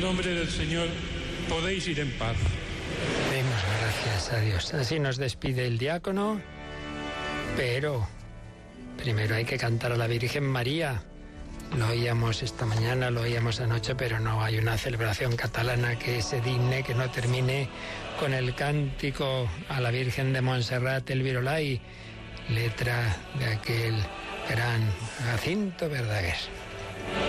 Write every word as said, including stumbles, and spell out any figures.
nombre del Señor podéis ir en paz. Demos gracias a Dios. Así nos despide el diácono, pero primero hay que cantar a la Virgen María. Lo oíamos esta mañana, lo oíamos anoche, pero no hay una celebración catalana que se digne, que no termine con el cántico a la Virgen de Montserrat, el Virolai, letra de aquel gran Jacinto Verdaguer.